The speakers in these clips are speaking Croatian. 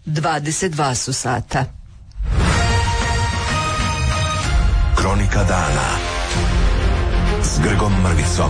22 su sata. Kronika dana s Grgom Mrvicom.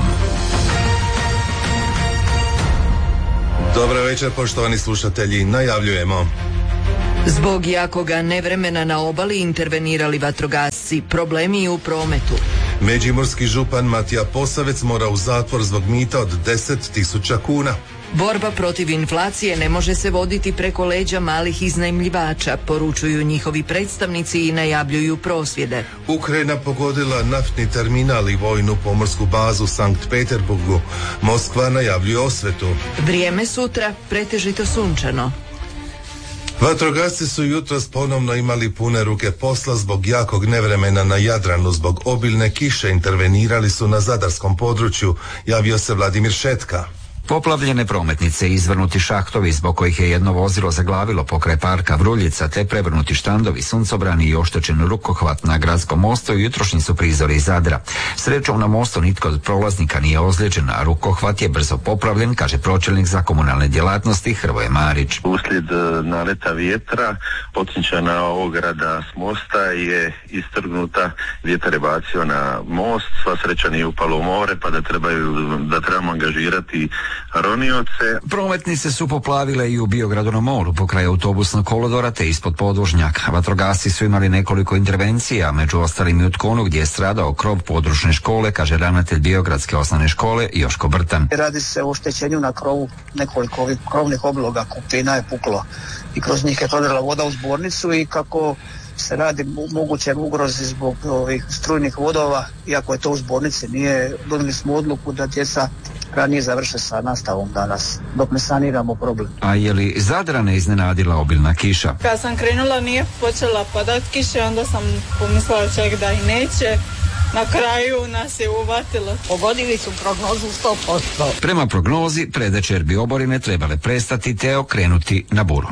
Dobar večer, poštovani slušatelji, najavljujemo. Zbog jakoga nevremena na obali intervenirali vatrogasci, problemi i u prometu. Međimurski župan Matija Posavec mora u zatvor zbog mita od 10.000 kuna. Borba protiv inflacije ne može se voditi preko leđa malih iznajmljivača, poručuju njihovi predstavnici i najavljuju prosvjede. Ukrajina pogodila naftni terminal i vojnu pomorsku bazu u Sankt Peterburgu. Moskva najavljuje osvetu. Vrijeme sutra pretežito sunčano. Vatrogasci su jutros ponovno imali pune ruke posla zbog jakog nevremena na Jadranu. Zbog obilne kiše intervenirali su na zadarskom području, javio se Vladimir Šetka. Poplavljene prometnice i izvrnuti šahtovi zbog kojih je jedno vozilo zaglavilo pokraj parka Vruljica, te prevrnuti štandovi, suncobrani i oštećen rukohvat na gradskom mostu jutrošnji su prizori iz Zadra. Srećom na mostu nitko od prolaznika nije ozlijeđen, a rukohvat je brzo popravljen, kaže pročelnik za komunalne djelatnosti Hrvoje Marić. Uslijed naleta vjetra potcinčana ograda s mosta je istrgnuta, vjetar je bacio na most, sva sreća nije upala u more, pa da trebamo angažirati ronioce. Prometnice su poplavile i u Biogradu na moru pokraj autobusnog kolodora te ispod podvožnjaka. Vatrogasci su imali nekoliko intervencija, među ostalim i u Tkonu gdje je stradao krov područne škole, kaže ravnatelj Biogradske osnovne škole Joško Brtan. Radi se o oštećenju na krovu, nekoliko ovih krovnih obloga kupina je puklo i kroz njih je prodrla voda u zbornicu i kako se radi moguće ugrozi zbog ovih strujnih vodova, iako je to u zbornici, donijeli smo odluku da djeca ranije završe sa nastavom danas, dok ne saniramo problem. A je li Zadrane iznenadila obilna kiša? Kad sam krenula nije počela padat kiša, onda sam pomislila čak da i neće. Na kraju nas je uvatilo. Pogodili su prognozu 100%. Prema prognozi, predvečer bi oborine trebale prestati te okrenuti na buru.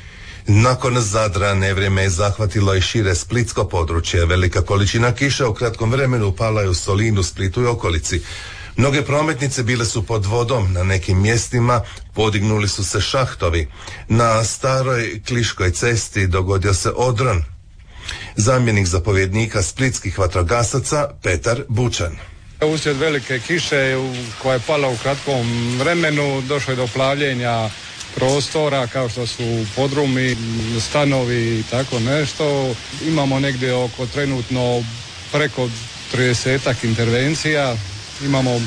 Nakon Zadra nevrijeme je zahvatilo i šire splitsko područje. Velika količina kiša u kratkom vremenu pala je u Solinu, Splitu i okolici. Mnoge prometnice bile su pod vodom, na nekim mjestima podignuli su se šahtovi. Na staroj Kliškoj cesti dogodio se odron. Zamjenik zapovjednika splitskih vatrogasaca Petar Bučan. Uslijed velike kiše koja je pala u kratkom vremenu došlo je do plavljenja prostora kao što su podrumi, stanovi i tako nešto. Imamo negdje oko trenutno preko 30 intervencija. Imamo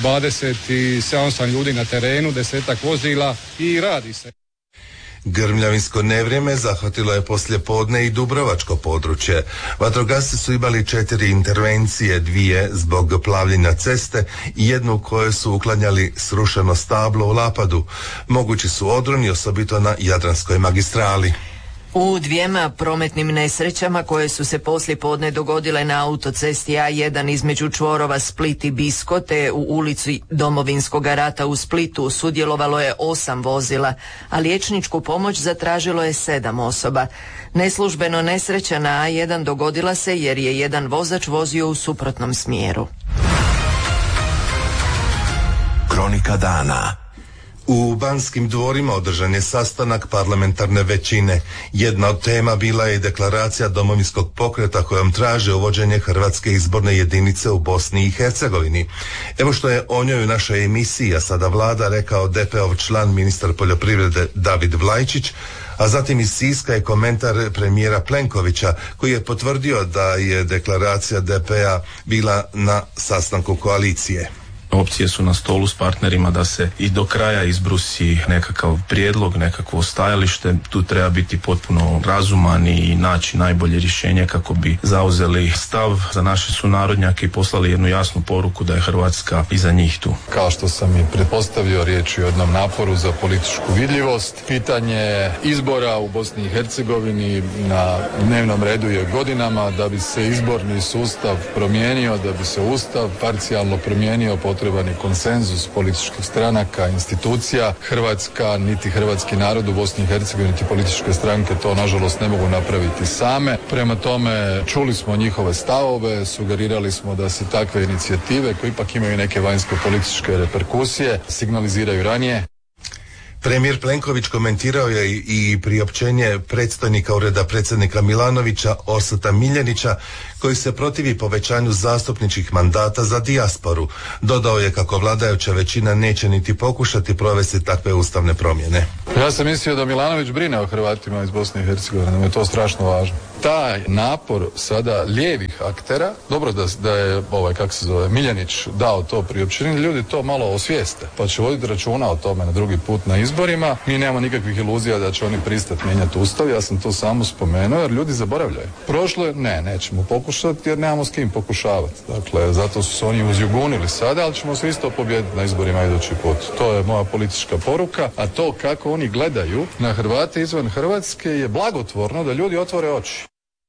27 ljudi na terenu, 10 vozila i radi se. Grmljavinsko nevrijeme zahvatilo je poslijepodne i dubrovačko područje. Vatrogasci su imali 4 intervencije, 2 zbog plavljenja ceste i jednu u kojoj su uklanjali srušeno stablo u Lapadu. Mogući su odroni, osobito na Jadranskoj magistrali. U 2 prometnim nesrećama koje su se poslijepodne dogodile na autocesti A1 između čvorova Split i Bisko te u ulici Domovinskog rata u Splitu sudjelovalo je 8 vozila, a liječničku pomoć zatražilo je 7 osoba. Neslužbeno nesreća na A1 dogodila se jer je jedan vozač vozio u suprotnom smjeru. Kronika dana. U Banskim dvorima održan je sastanak parlamentarne većine. Jedna od tema bila je deklaracija Domovinskog pokreta kojom traže uvođenje Hrvatske izborne jedinice u Bosni i Hercegovini. Evo što je o njoj u našoj emisiji, a sada Vlada, rekao DP-ov član ministar poljoprivrede David Vlajčić, a zatim iz Siska je komentar premijera Plenkovića koji je potvrdio da je deklaracija DP-a bila na sastanku koalicije. Opcije su na stolu s partnerima da se i do kraja izbrusi nekakav prijedlog, nekakvo stajalište. Tu treba biti potpuno razuman i naći najbolje rješenje kako bi zauzeli stav za naše sunarodnjake i poslali jednu jasnu poruku da je Hrvatska iza njih tu. Kao što sam i pretpostavio, riječ je o jednom naporu za političku vidljivost. Pitanje izbora u Bosni i Hercegovini na dnevnom redu je godinama. Da bi se izborni sustav promijenio, da bi se Ustav parcijalno promijenio, potreban je konsenzus političkih stranaka, institucija. Hrvatska, niti hrvatski narod u Bosni i Hercegovini, niti političke stranke to nažalost ne mogu napraviti same. Prema tome, čuli smo njihove stavove, sugerirali smo da se takve inicijative koje ipak imaju neke vanjsko političke reperkusije signaliziraju ranije. Premijer Plenković komentirao je i priopćenje predstojnika ureda predsjednika Milanovića Orsata Miljenića koji se protivi povećanju zastupničkih mandata za dijasporu. Dodao je kako vladajuća većina neće niti pokušati provesti takve ustavne promjene. Ja sam mislio da Milanović brine o Hrvatima iz Bosne i Hercegovine, da mu je to strašno važno. Taj napor sada lijevih aktera, dobro da je Miljanić dao to priopćenje, ljudi to malo osvijeste, pa će voditi računa o tome na drugi put na izborima. Mi nemamo nikakvih iluzija da će oni pristati mijenjati ustav, ja sam to samo spomenuo jer ljudi zaboravljaju. Prošlo je, nećemo pokušati jer nemamo s kim pokušavati. Dakle, zato su se oni uzjugunili sada, ali ćemo se isto pobijediti na izborima idući put. To je moja politička poruka, a to kako oni gledaju na Hrvate izvan Hrvatske je blagotvorno da ljudi otvore oči.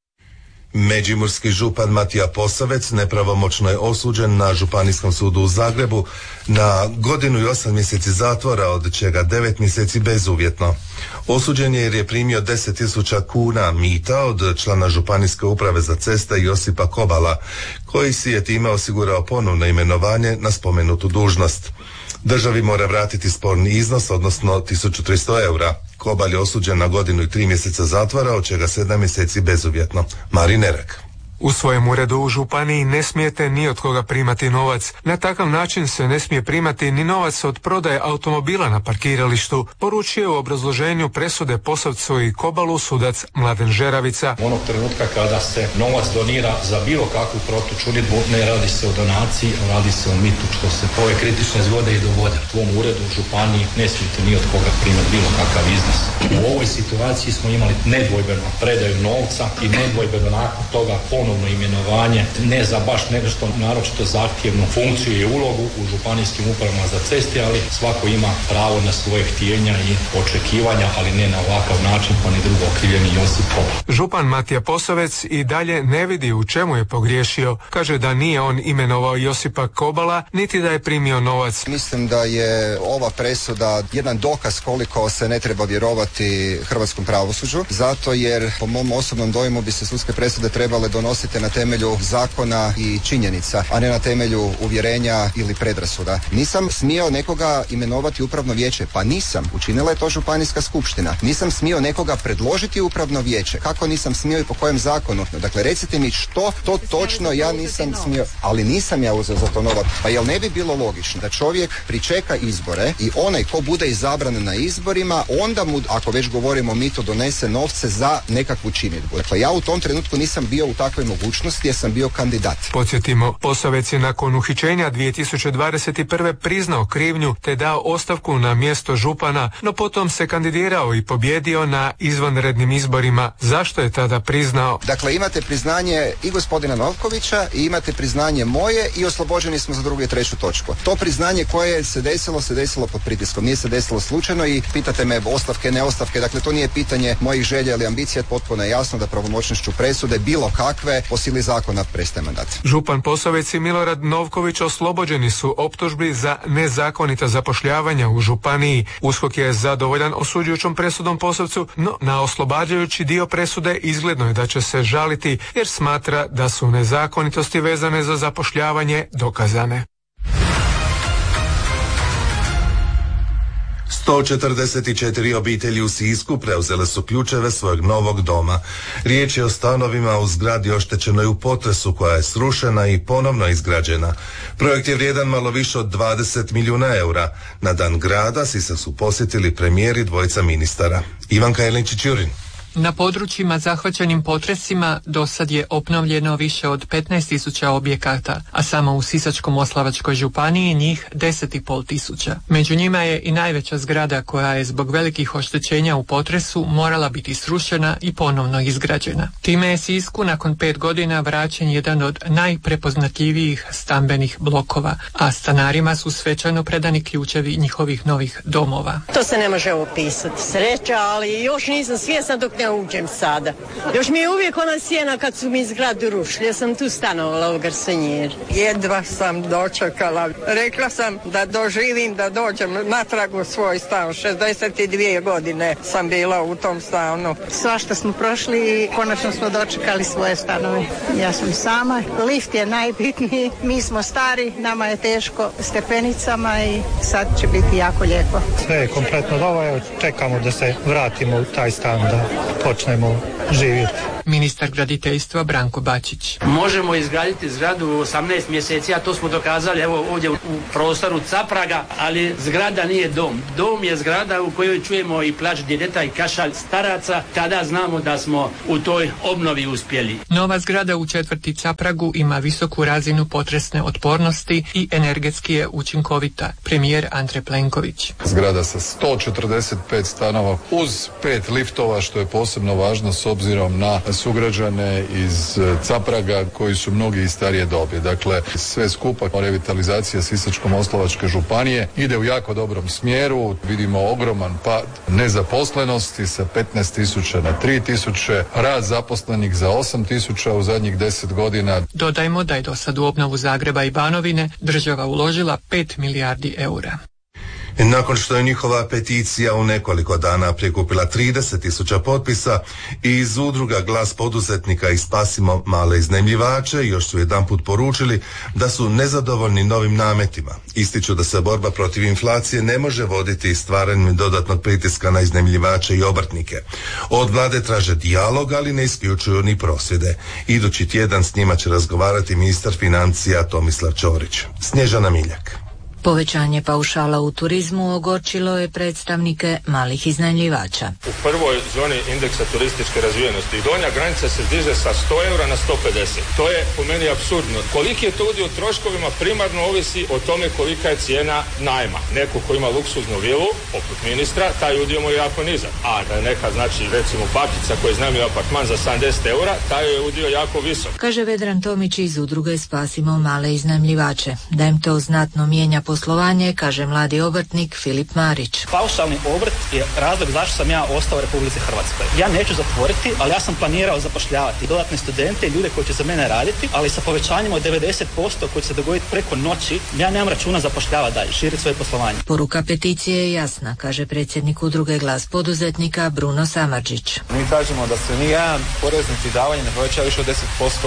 Međimurski župan Matija Posavec nepravomoćno je osuđen na Županijskom sudu u Zagrebu na 1 godinu i 8 mjeseci zatvora, od čega 9 mjeseci bezuvjetno. Osuđen je jer je primio 10.000 kuna mita od člana Županijske uprave za ceste Josipa Kobala, koji si je time osigurao ponovno imenovanje na spomenutu dužnost. Državi mora vratiti sporni iznos, odnosno 1.300 eura. Kobal je osuđen na 1 godinu i 3 mjeseca zatvora, od čega 7 mjeseci bezuvjetno. Marin Nerak. U svojem uredu u županiji ne smijete ni od koga primati novac. Na takav način se ne smije primati ni novac od prodaje automobila na parkiralištu, poručio u obrazloženju presude Posavcu i Kobalu sudac Mladen Žeravica. Onog trenutka kada se novac donira za bilo kakvu protučinidbu, ne radi se o donaciji, radi se o mitu, što se po ove kritične zgode i dogode. U tvom uredu u županiji ne smijete ni od koga primati bilo kakav iznos. U ovoj situaciji smo imali nedvojbeno predaju novca i nedvojbeno nakon toga ponovno imenovanje, ne za baš nešto naročito zahtjevnu funkciju i ulogu u županijskim upravama za ceste, ali svako ima pravo na svoje htjenja i očekivanja, ali ne na ovakav način, pa ni drugo okrivljeni Josip Kobal. Župan Matija Posavec i dalje ne vidi u čemu je pogriješio. Kaže da nije on imenovao Josipa Kobala, niti da je primio novac. Mislim da je ova presuda jedan dokaz koliko se ne treba vjerovati hrvatskom pravosuđu, zato jer po mom osobnom dojmu bi se sudske presude trebale donositi na temelju zakona i činjenica, a ne na temelju uvjerenja ili predrasuda. Nisam smio nekoga imenovati upravno vijeće, pa nisam. Učinila je to županijska skupština. Nisam smio nekoga predložiti upravno vijeće. Kako nisam smio i po kojem zakonu? Dakle, recite mi što to točno ja nisam smio, ali nisam ja uzeo za to novac. Pa jel ne bi bilo logično da čovjek pričeka izbore i onaj ko bude izabran na izborima, onda mu, ako već govorimo o mitu, donese novce za nekakvu činidbu. Dakle, ja u tom trenutku nisam bio u takvoj mogućnosti jer sam bio kandidat. Podsjetimo, Posavec je nakon uhićenja 2021. priznao krivnju te dao ostavku na mjesto župana, no potom se kandidirao i pobjedio na izvanrednim izborima. Zašto je tada priznao? Dakle, imate priznanje i gospodina Novkovića i imate priznanje moje i oslobođeni smo za 2. i 3. točku. To priznanje koje se desilo pod pritiskom. Nije se desilo slučajno i pitate me ostavke, ne ostavke. Dakle, to nije pitanje mojih želja ili ambicija. Potpuno je jasno da pravomoćnošću presude bilo kakve po sili zakona prestaje mandat. Župan Posavec i Milorad Novković oslobođeni su optužbi za nezakonita zapošljavanja u županiji. USKOK je zadovoljan osuđujućom presudom Posavcu, no na oslobađajući dio presude izgledno je da će se žaliti jer smatra da su nezakonitosti vezane za zapošljavanje dokazane. 144 obitelji u Sisku preuzele su ključeve svojeg novog doma. Riječ je o stanovima u zgradi oštećenoj u potresu koja je srušena i ponovno izgrađena. Projekt je vrijedan malo više od 20 milijuna eura. Na dan grada Sisak su posjetili premijeri 2 ministara. Ivanka Jelinčić-Jurin. Na područjima zahvaćenim potresima do sad je obnovljeno više od 15.000 objekata, a samo u Sisačko-moslavačkoj županiji njih 10.500. Među njima je i najveća zgrada koja je zbog velikih oštećenja u potresu morala biti srušena i ponovno izgrađena. Time je Sisku nakon 5 godina vraćen jedan od najprepoznatljivijih stambenih blokova, a stanarima su svečano predani ključevi njihovih novih domova. To se ne može opisati. Sreća, ali još nisam svjesna dok ja uđem sada. Još mi je uvijek ona sjena kad su mi zgradu rušili. Ja sam tu stanovala u Garsenjeri. Jedva sam dočekala. Rekla sam da doživim, da dođem natrag u svoj stan. 62 godine sam bila u tom stanu. Svašta smo prošli i konačno smo dočekali svoje stanove. Ja sam sama. Lift je najbitniji. Mi smo stari, nama je teško stepenicama i sad će biti jako lijepo. Sve je kompletno novo, evo čekamo da se vratimo u taj stan, da počnemo živjeti. Ministar graditeljstva Branko Bačić. Možemo izgraditi zgradu u 18 mjeseci, a to smo dokazali evo ovdje u prostoru Capraga, ali zgrada nije dom. Dom je zgrada u kojoj čujemo i plač djeteta i kašalj staraca, tada znamo da smo u toj obnovi uspjeli. Nova zgrada u četvrti Capragu ima visoku razinu potresne otpornosti i energetski je učinkovita. Premijer Andrej Plenković. Zgrada sa 145 stanova uz 5 liftova, što je posebno važno s obzirom na sugrađane iz Capraga koji su mnogi iz starije dobi. Dakle, sve skupa revitalizacija Sisačko-moslavačke županije ide u jako dobrom smjeru. Vidimo ogroman pad nezaposlenosti sa 15.000 na 3.000, rast zaposlenih za 8.000 u zadnjih 10 godina. Dodajmo da je do sad u obnovu Zagreba i Banovine država uložila 5 milijardi eura. Nakon što je njihova peticija u nekoliko dana prikupila 30.000 potpisa, iz udruga Glas poduzetnika i Spasimo male iznajmljivače još su jedanput poručili da su nezadovoljni novim nametima. Ističu da se borba protiv inflacije ne može voditi stvaranjem dodatnog pritiska na iznajmljivače i obrtnike. Od vlade traže dijalog, ali ne isključuju ni prosvjede. Idući tjedan s njima će razgovarati ministar financija Tomislav Ćorić. Snježana Miljak. Povećanje paušala u turizmu ogorčilo je predstavnike malih iznajmljivača. U prvoj zoni indeksa turističke razvijenosti donja granica se diže sa 100 eura na 150. To je po meni apsurdno. Koliki je to udio u troškovima primarno ovisi o tome kolika je cijena najma. Neko ko ima luksuznu vilu, poput ministra, taj udio mu je jako nizak. A neka, znači, recimo bakica koja iznajmljuje apartman za 70 eura, taj je udio jako visok. Kaže Vedran Tomić iz udruge Spasimo male iznajmljivače. Da im to znatno mijenja poslovanje, kaže mladi obrtnik Filip Marić. Paušalni obrt je razlog zašto sam ja ostao u Republici Hrvatskoj. Ja neću zatvoriti, ali ja sam planirao zapošljavati dodatne studente i ljude koji će za mene raditi, ali sa povećanjem od 90% koji će se dogoditi preko noći, ja nemam računa zapošljavati dalje, širiti svoje poslovanje. Poruka peticije je jasna, kaže predsjednik udruge Glas poduzetnika Bruno Samardžić. Mi kažemo da se nijedan porez niti davanje ne poveća više od 10%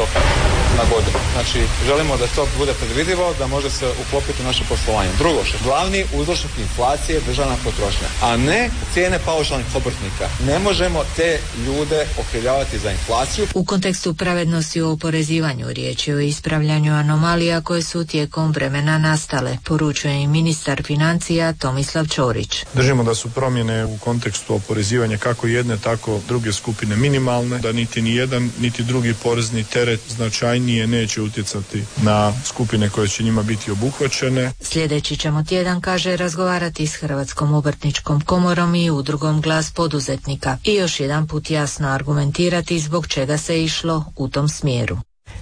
na godinu. Znači, želimo da to bude predvidivo, da može se uklopiti u naše poslovanje. Drugo, glavni uzročnik inflacije je državna potrošnja, a ne cijene paušalnih obrtnika. Ne možemo te ljude okrivljavati za inflaciju. U kontekstu pravednosti u oporezivanju riječ je o ispravljanju anomalija koje su tijekom vremena nastale, poručuje i ministar financija Tomislav Ćorić. Držimo da su promjene u kontekstu oporezivanja kako jedne, tako druge skupine minimalne, da niti ni jedan, niti drugi porezni teret značajnije neće utjecati na skupine koje će njima biti obuhvaćene. Sljedeći ćemo tjedan, kaže, razgovarati s Hrvatskom obrtničkom komorom i udrugom Glas poduzetnika i još jedan put jasno argumentirati zbog čega se išlo u tom smjeru.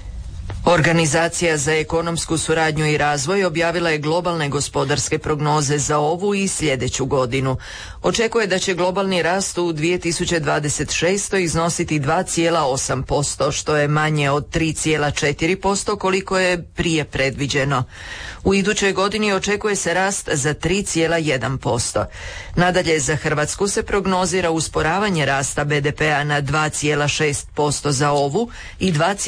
Organizacija za ekonomsku suradnju i razvoj objavila je globalne gospodarske prognoze za ovu i sljedeću godinu. Očekuje da će globalni rast u 2026. iznositi 2,8%, što je manje od 3,4% koliko je prije predviđeno. U idućoj godini očekuje se rast za 3,1%. Nadalje, za Hrvatsku se prognozira usporavanje rasta BDP-a na 2,6% za ovu i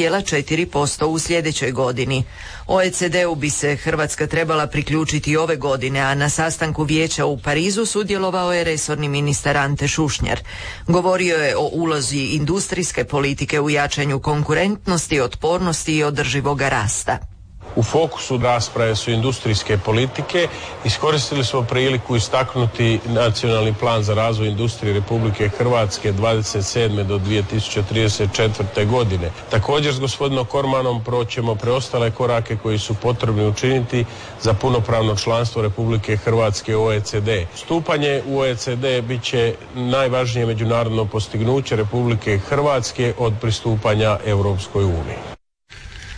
2,4% u sljedećoj godini. OECD-u bi se Hrvatska trebala priključiti ove godine, a na sastanku vijeća u Parizu sudjelovao je resorni ministar Ante Šušnjar. Govorio je o ulozi industrijske politike u jačanju konkurentnosti, otpornosti i održivoga rasta. U fokusu rasprave su industrijske politike. Iskoristili smo priliku istaknuti nacionalni plan za razvoj industrije Republike Hrvatske 27. do 2034. godine. Također s gospodinom Kormanom proćemo preostale korake koji su potrebni učiniti za punopravno članstvo Republike Hrvatske u OECD. Stupanje u OECD bit će najvažnije međunarodno postignuće Republike Hrvatske od pristupanja Europskoj uniji.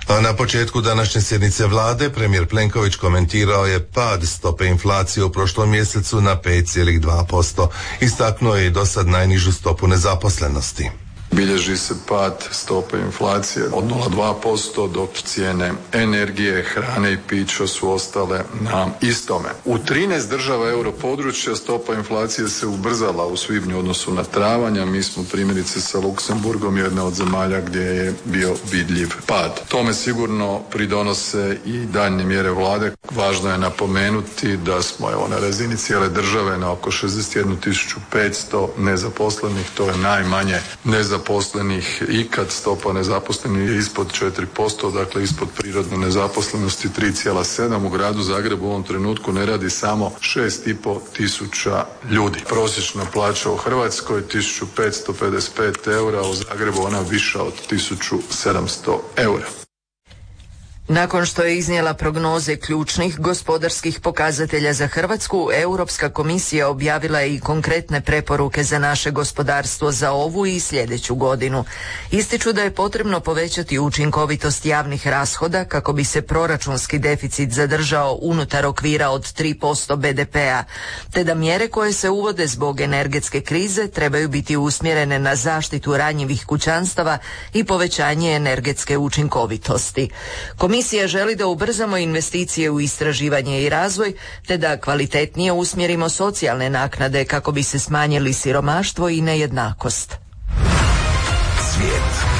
A na početku današnje sjednice vlade premijer Plenković komentirao je pad stope inflacije u prošlom mjesecu na 5,2%. Istaknuo je i do sad najnižu stopu nezaposlenosti. Bilježi se pad stope inflacije od 0,2%, dok cijene energije, hrane i pića su ostale na istome. U 13 država europodručja stopa inflacije se ubrzala u svibnju u odnosu na travanj, a mi smo primjerice sa Luksemburgom jedna od zemalja gdje je bio vidljiv pad. Tome sigurno pridonose i daljnje mjere vlade. Važno je napomenuti da smo na razini cijele države na oko 61.500 nezaposlenih, to je najmanje nezaposlenih ikad. Stopa nezaposlenih je ispod 4%, dakle ispod prirodne nezaposlenosti 3,7%. U gradu Zagrebu u ovom trenutku ne radi samo 6,5 tisuća ljudi. Prosječna plaća u Hrvatskoj 1555 eura, u Zagrebu ona viša od 1700 eura. Nakon što je iznijela prognoze ključnih gospodarskih pokazatelja za Hrvatsku, Europska komisija objavila je i konkretne preporuke za naše gospodarstvo za ovu i sljedeću godinu. Ističu da je potrebno povećati učinkovitost javnih rashoda kako bi se proračunski deficit zadržao unutar okvira od 3% BDP-a, te da mjere koje se uvode zbog energetske krize trebaju biti usmjerene na zaštitu ranjivih kućanstava i povećanje energetske učinkovitosti. Komisija želi da ubrzamo investicije u istraživanje i razvoj, te da kvalitetnije usmjerimo socijalne naknade kako bi se smanjili siromaštvo i nejednakost. Svijet.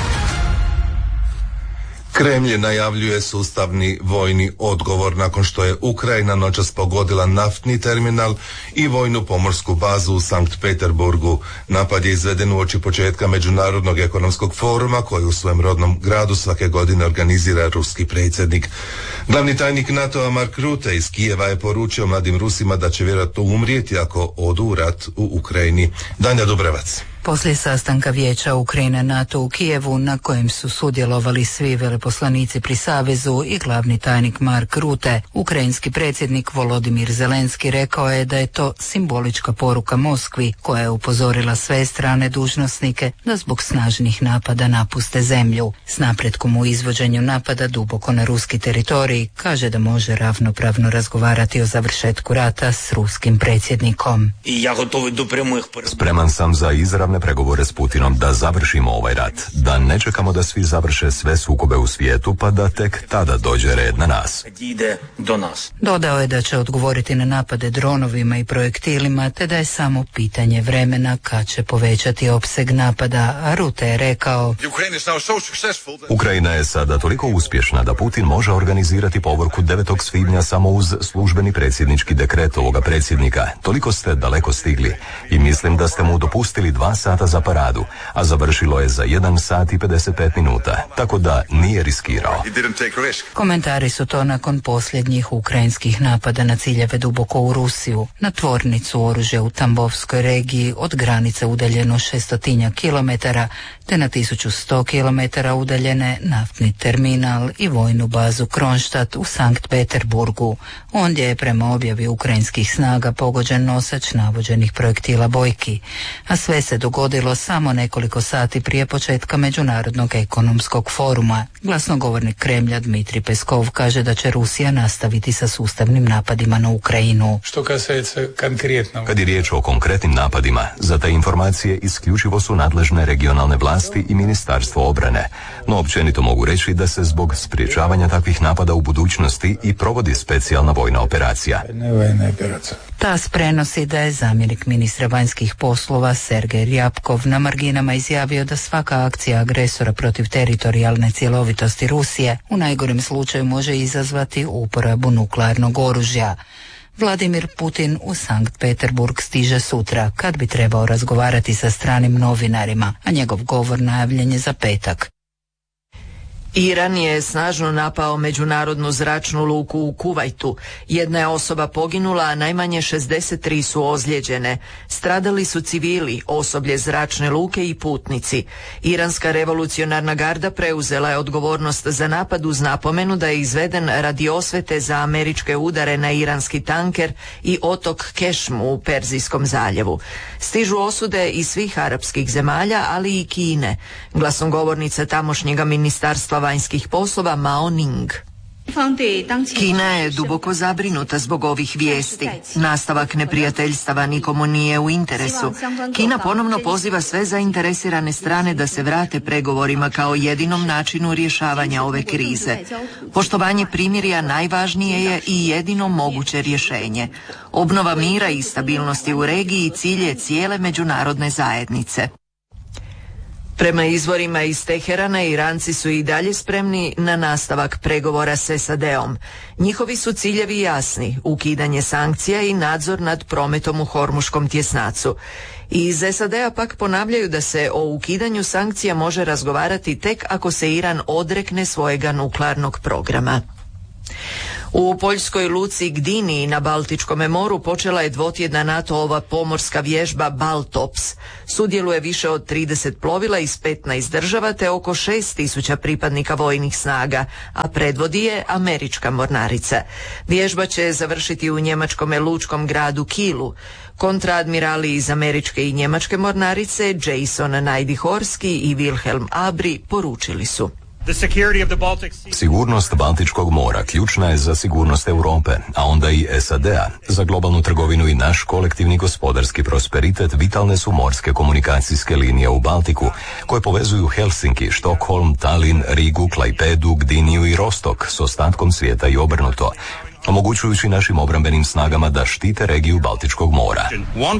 Kremlj najavljuje sustavni vojni odgovor nakon što je Ukrajina noćas pogodila naftni terminal i vojnu pomorsku bazu u Sankt Peterburgu. Napad je izveden uoči početka Međunarodnog ekonomskog foruma koji u svojem rodnom gradu svake godine organizira ruski predsjednik. Glavni tajnik NATO-a Mark Rutte iz Kijeva je poručio mladim Rusima da će vjerojatno umrijeti ako odu u rat u Ukrajini. Danja Dobrevac. Poslije sastanka Vijeća Ukrajine NATO u Kijevu, na kojem su sudjelovali svi veleposlanici pri Savezu i glavni tajnik Mark Rutte, ukrajinski predsjednik Volodimir Zelenski rekao je da je to simbolička poruka Moskvi, koja je upozorila sve strane dužnosnike da zbog snažnih napada napuste zemlju. S napretkom u izvođenju napada duboko na ruski teritorij, kaže da može ravnopravno razgovarati o završetku rata s ruskim predsjednikom. Spreman sam za izravne pregovore s Putinom da završimo ovaj rat, da ne čekamo da svi završe sve sukobe u svijetu pa da tek tada dođe red na nas. Dodao je da će odgovoriti na napade dronovima i projektilima, te da je samo pitanje vremena kad će povećati opseg napada, a Rutte je rekao: Ukrajina je sada toliko uspješna da Putin može organizirati povorku 9. svibnja samo uz službeni predsjednički dekret ovoga predsjednika. Toliko ste daleko stigli i mislim da ste mu dopustili 2 sata za paradu, a završilo je za 1 sat i 55 minuta, tako da nije riskirao. Komentari su to nakon posljednjih ukrajinskih napada na ciljeve duboko u Rusiju, na tvornicu oružja u Tambovskoj regiji od granice udaljeno 600 kilometara, te na 1100 kilometara udaljene naftni terminal i vojnu bazu Kronstadt u Sankt Peterburgu. Ondje je prema objavi ukrajinskih snaga pogođen nosač navođenih projektila bojki, a sve se dogodilo samo nekoliko sati prije početka Međunarodnog ekonomskog foruma. Glasnogovornik Kremlja Dmitrij Peskov kaže da će Rusija nastaviti sa sustavnim napadima na Ukrajinu. Kad je riječ o konkretnim napadima, za te informacije isključivo su nadležne regionalne vlasti i Ministarstvo obrane, no općenito mogu reći da se zbog sprječavanja takvih napada u budućnosti i provodi specijalna vojna operacija. TASS prenosi da je zamjenik ministra vanjskih poslova Sergej Ryabkov na marginama izjavio da svaka akcija agresora protiv teritorijalne cjelovitosti Rusije u najgorem slučaju može izazvati uporabu nuklearnog oružja. Vladimir Putin u Sankt Peterburg stiže sutra, kad bi trebao razgovarati sa stranim novinarima, a njegov govor najavljen je za petak. Iran je snažno napao međunarodnu zračnu luku u Kuvajtu. Jedna je osoba poginula, a najmanje 63 su ozlijeđene. Stradali su civili, osoblje zračne luke i putnici. Iranska revolucionarna garda preuzela je odgovornost za napad uz napomenu da je izveden radi osvete za američke udare na iranski tanker i otok Kešm u Perzijskom zaljevu. Stižu osude iz svih arapskih zemalja, ali i Kine. Glasnogovornica tamošnjega ministarstva Ministarstva vanjskih poslova Mao Ning. Kina je duboko zabrinuta zbog ovih vijesti. Nastavak neprijateljstava nikomu nije u interesu. Kina ponovno poziva sve zainteresirane strane da se vrate pregovorima kao jedinom načinu rješavanja ove krize. Poštovanje primirja najvažnije je i jedino moguće rješenje. Obnova mira i stabilnosti u regiji cilj je cijele međunarodne zajednice. Prema izvorima iz Teherana, Iranci su i dalje spremni na nastavak pregovora s SAD-om. Njihovi su ciljevi jasni, ukidanje sankcija i nadzor nad prometom u Hormuškom tjesnacu. Iz SAD-a pak ponavljaju da se o ukidanju sankcija može razgovarati tek ako se Iran odrekne svojega nuklearnog programa. U poljskoj luci Gdini na Baltičkom moru počela je dvotjedna NATO-ova pomorska vježba Baltops. Sudjeluje više od 30 plovila iz 15 država te oko 6.000 pripadnika vojnih snaga, a predvodi je američka mornarica. Vježba će završiti u njemačkom lučkom gradu Kielu. Kontraadmirali iz američke i njemačke mornarice Jason Najdihorski i Wilhelm Abri poručili su: Sigurnost Baltičkog mora ključna je za sigurnost Europe, a onda i SAD-a. Za globalnu trgovinu i naš kolektivni gospodarski prosperitet vitalne su morske komunikacijske linije u Baltiku, koje povezuju Helsinki, Štokholm, Tallinn, Rigu, Klajpedu, Gdiniju i Rostok s ostatkom svijeta i obrnuto, omogućujući našim obrambenim snagama da štite regiju Baltičkog mora.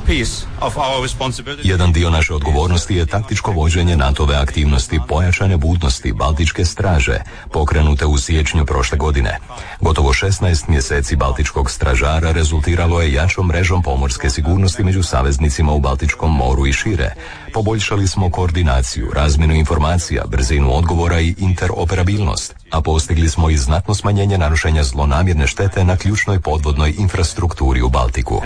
Jedan dio naše odgovornosti je taktičko vođenje NATO-ve aktivnosti pojačane budnosti Baltičke straže, pokrenute u siječnju prošle godine. Gotovo 16 mjeseci Baltičkog stražara rezultiralo je jačom mrežom pomorske sigurnosti među saveznicima u Baltičkom moru i šire. Poboljšali smo koordinaciju, razmjenu informacija, brzinu odgovora i interoperabilnost, a postigli smo i znatno smanjenje narušenja zlonamjerne štete na ključnoj podvodnoj infrastrukturi u Baltiku.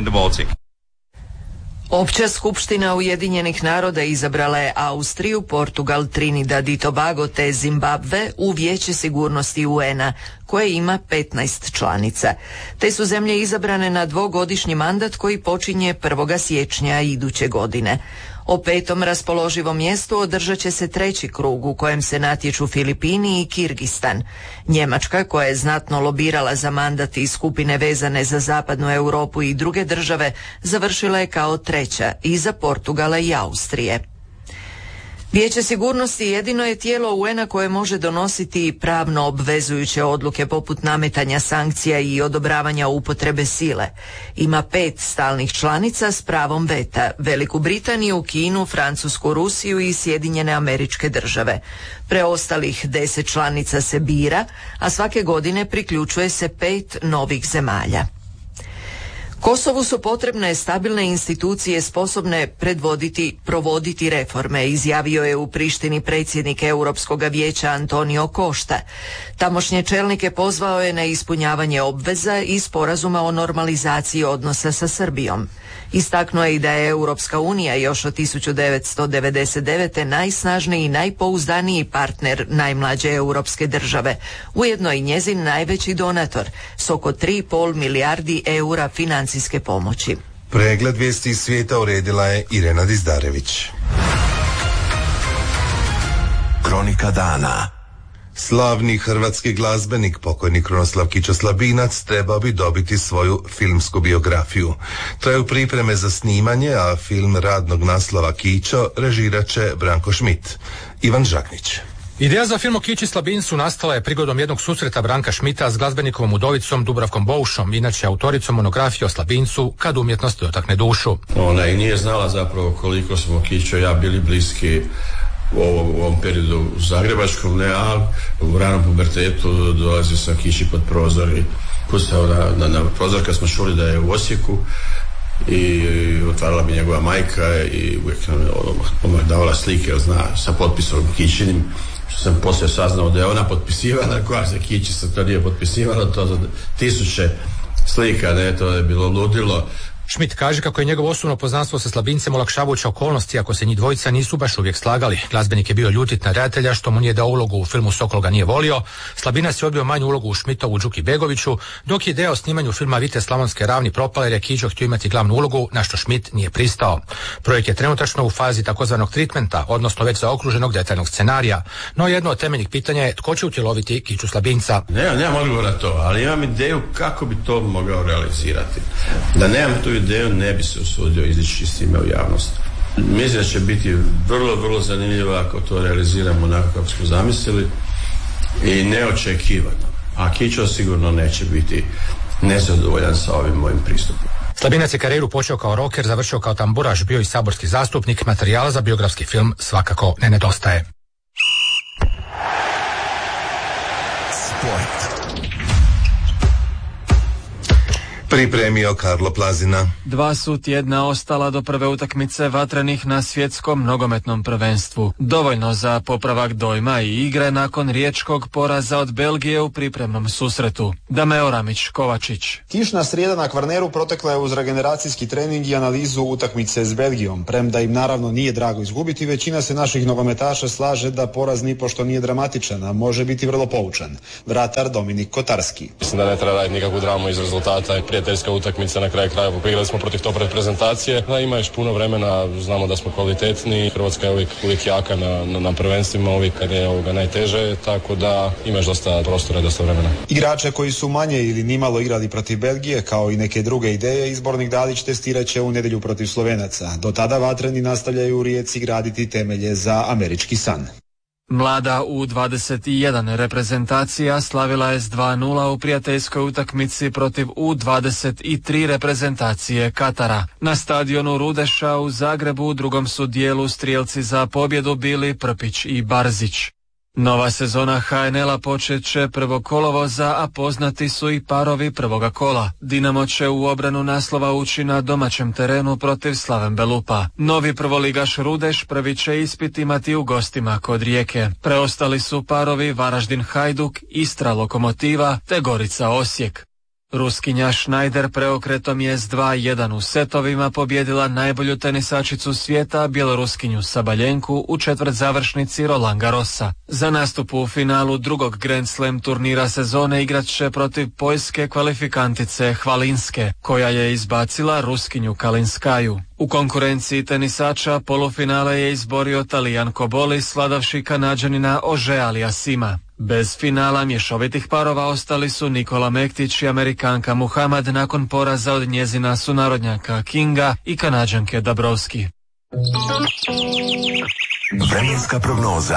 Opća skupština Ujedinjenih naroda izabrala je Austriju, Portugal, Trinidad i Tobago te Zimbabve u Vijeće sigurnosti UN-a, koje ima 15 članica. Te su zemlje izabrane na dvogodišnji mandat koji počinje 1. siječnja iduće godine. O 5. raspoloživom mjestu održat će se 3. krug u kojem se natječu Filipini i Kirgistan. Njemačka, koja je znatno lobirala za mandat iz skupine vezane za zapadnu Europu i druge države, završila je kao 3. iza Portugala i Austrije. Vijeće sigurnosti jedino je tijelo UN-a koje može donositi pravno obvezujuće odluke poput nametanja sankcija i odobravanja upotrebe sile. Ima 5 stalnih članica s pravom veta: Veliku Britaniju, Kinu, Francusku, Rusiju i Sjedinjene Američke Države. Preostalih 10 članica se bira, a svake godine priključuje se 5 novih zemalja. Kosovu su potrebne stabilne institucije sposobne provoditi reforme, izjavio je u Prištini predsjednik Europskog vijeća Antonio Costa. Tamošnje čelnike pozvao je na ispunjavanje obveza i sporazuma o normalizaciji odnosa sa Srbijom. Istaknuo je i da je Europska unija još od 1999. najsnažniji i najpouzdaniji partner najmlađe europske države, ujedno i njezin najveći donator s oko 3,5 milijardi eura financijske pomoći. Pregled vijesti iz svijeta uredila je Irena Dizdarević. Kronika dana. Slavni hrvatski glazbenik, pokojni Krunoslav Kićo Slabinac, trebao bi dobiti svoju filmsku biografiju. Traju pripreme za snimanje, a film radnog naslova Kićo režirat će Branko Šmit. Ivan Žaknić. Ideja za film o Kići Slabincu nastala je prigodom jednog susreta Branka Šmita s glazbenikovom udovicom Dubravkom Boušom, inače autoricom monografije o Slabincu Kad umjetnost dotakne dušu. Ona i nije znala zapravo koliko smo Kićo i ja bili bliski u ovom periodu u Zagrebačkom, ali u ranom pubertetu dolazio sam Kići pod prozor i pustao na prozor kad smo čuli da je u Osijeku i otvarala mi njegova majka i uvijek nam davala slike, zna, sa potpisom Kićinim, što sam poslije saznao da je ona potpisivala, koja se Kići sa to nije potpisivala, to za 1000 slika, ne, to je bilo ludilo. Schmidt kaže kako je njegovo osobno poznanstvo sa Slabincem olakšavajuća okolnost, iako se njih dvojica nisu baš uvijek slagali. Glazbenik je bio ljutit na redatelja što mu nije dao ulogu u filmu Sokol ga nije volio. Slabinac je odbio manju ulogu u Schmidtovu Đuki Begoviću, dok je ideja o snimanju filma Vitez Slavonske ravni propala jer je Kićo htio imati glavnu ulogu, na što Schmidt nije pristao. Projekt je trenutačno u fazi takozvanog treatmenta, odnosno već zaokruženog detaljnog scenarija. No jedno od temeljnih pitanja je tko će utjeloviti Kiću Slabinca. Nemam odgovor na to, ali imam ideju kako bi to mogao realizirati. Da nemam tu ideju, ne bi se usudio izići s time u javnost. Mislim da će biti vrlo, vrlo zanimljivo ako to realiziramo onako kako smo zamislili i neočekivano. A Kićo sigurno neće biti nezadovoljan sa ovim mojim pristupom. Slabinac je karijeru počeo kao rocker, završio kao tamburaš, bio i saborski zastupnik. Materijala za biografski film svakako ne nedostaje. Pripremio Karlo Plazina. 2 su tjedna ostala do prve utakmice vatrenih na svjetskom nogometnom prvenstvu. Dovoljno za popravak dojma i igre nakon riječkog poraza od Belgije u pripremnom susretu. Dameo Ramić Kovačić. Kišna srijeda na Kvarneru protekla je uz regeneracijski trening i analizu utakmice s Belgijom. Premda im naravno nije drago izgubiti, većina se naših nogometaša slaže da poraz nipošto nije dramatičan, a može biti vrlo poučan. Vratar Dominik Kotarski. Mislim da ne treba raditi nikakvu dramu iz rezultata i prijateljska utakmica na kraju krajeva. Igrali smo protiv top reprezentacije. Da, ima još puno vremena, znamo da smo kvalitetni. Hrvatska je uvijek jaka na prvenstvima, uvijek kad je najteže, tako da imaš dosta prostora i dosta vremena. Igrače koji su manje ili nimalo igrali protiv Belgije, kao i neke druge ideje, izbornik Dalić testirat će u nedjelju protiv Slovenaca. Do tada vatreni nastavljaju u Rijeci graditi temelje za američki san. Mlada U21 reprezentacija slavila je s 2-0 u prijateljskoj utakmici protiv U23 reprezentacije Katara. Na stadionu Rudeša u Zagrebu u drugom su dijelu strijelci za pobjedu bili Prpić i Barzić. Nova sezona HNL-a počet će 1. kolovoza, a poznati su i parovi prvoga kola. Dinamo će u obranu naslova ući na domaćem terenu protiv Slaven Belupa. Novi prvoligaš Rudeš prvi će ispit imati u gostima kod Rijeke. Preostali su parovi Varaždin Hajduk, Istra Lokomotiva te Gorica Osijek. Ruskinja Schneider preokretom je s 2-1 u setovima pobjedila najbolju tenisačicu svijeta, bjeloruskinju Sabaljenku, u četvrtzavršnici Roland Garrosa. Za nastup u finalu drugog Grand Slam turnira sezone igrat će protiv poljske kvalifikantice Hvalinske, koja je izbacila Ruskinju Kalinskaju. U konkurenciji tenisača polufinale je izborio Talijan Koboli, sladavši Kanađanina Ožea Aliassima. Bez finala mješovitih parova ostali su Nikola Mektić i Amerikanka Muhammad nakon poraza od njezina sunarodnjaka Kinga i Kanađanke Dabrowski. Vremenska prognoza.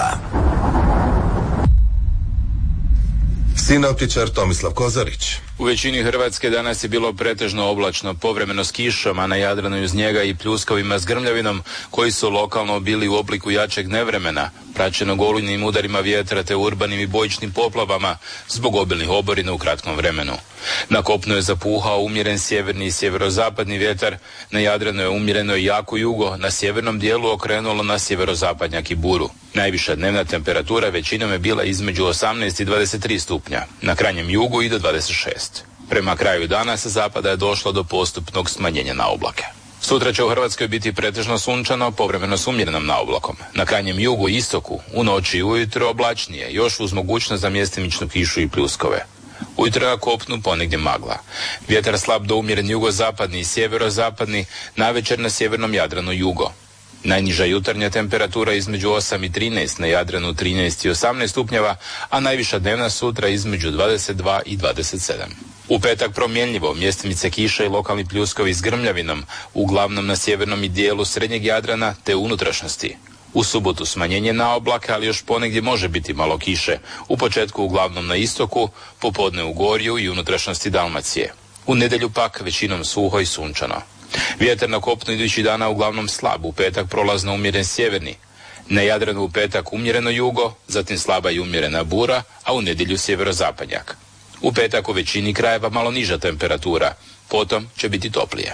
Sinoptičar Tomislav Kozarić. U većini Hrvatske danas je bilo pretežno oblačno, povremeno s kišom, a na Jadranu i uz njega i pljuskovima s grmljavinom, koji su lokalno bili u obliku jačeg nevremena, praćenog olujnim udarima vjetra te urbanim i bojičnim poplavama zbog obilnih oborina u kratkom vremenu. Na kopnu je zapuhao umjeren sjeverni i sjeverozapadni vjetar, na Jadranu je umjereno i jako jugo, na sjevernom dijelu okrenulo na sjeverozapadnjak i buru. Najviša dnevna temperatura većinom je bila između 18 i 23 stupnja, na krajnjem jugu i do 26. Prema kraju dana sa zapada je došlo do postupnog smanjenja na oblake. Sutra će u Hrvatskoj biti pretežno sunčano, povremeno s umjerenom naoblakom. Na krajnjem jugu i istoku, u noći i ujutro oblačnije, još uz mogućnost za mjestimičnu kišu i pljuskove. Ujutro na kopnu ponegdje magla. Vjetar slab do umjeren jugozapadni i sjeverozapadni, navečer na sjevernom Jadranu jugo. Najniža jutarnja temperatura između 8 i 13, na Jadranu 13 i 18 stupnjeva, a najviša dnevna sutra između 22 i 27. U petak promjenljivo, mjestimice kiše i lokalni pljuskovi s grmljavinom, uglavnom na sjevernom i dijelu srednjeg Jadrana te unutrašnjosti. U subotu smanjenje na oblake, ali još ponegdje može biti malo kiše, u početku uglavnom na istoku, popodne u Gorju i unutrašnjosti Dalmacije. U nedjelju pak većinom suho i sunčano. Vjetar na kopnu idući dana uglavnom slab, u petak prolazno umjeren sjeverni. Na Jadranu u petak umjereno jugo, zatim slaba i umjerena bura, a u nedjelju sjeverozapadnjak. U petak u većini krajeva malo niža temperatura, potom će biti toplije.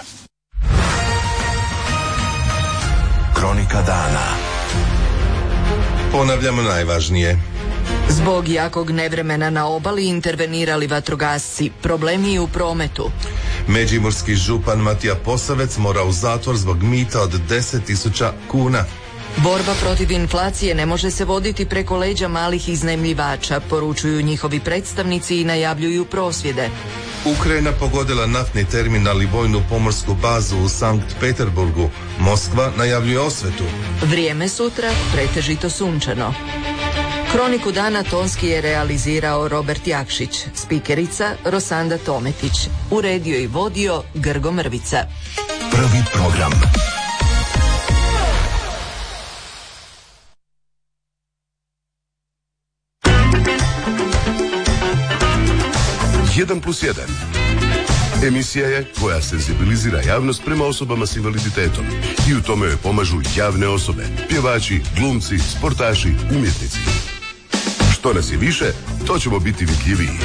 Kronika dana. Ponavljamo najvažnije. Zbog jakog nevremena na obali intervenirali vatrogasci, problemi u prometu. Međimurski župan Matija Posavec mora u zatvor zbog mita od 10.000 kuna. Borba protiv inflacije ne može se voditi preko leđa malih iznajmljivača, poručuju njihovi predstavnici i najavljuju prosvjede. Ukrajina pogodila naftni terminal i vojnu pomorsku bazu u Sankt Peterburgu. Moskva najavljuje osvetu. Vrijeme sutra pretežito sunčano. Kroniku dana tonski je realizirao Robert Jakšić, spikerica Rosanda Tometić, uredio i vodio Grgo Mrvica. Prvi program. Jedan plus jedan. Emisija je koja senzibilizira javnost prema osobama s invaliditetom i u tome joj pomažu javne osobe, pjevači, glumci, sportaši, umjetnici. Što nas je više, to ćemo biti vidljiviji.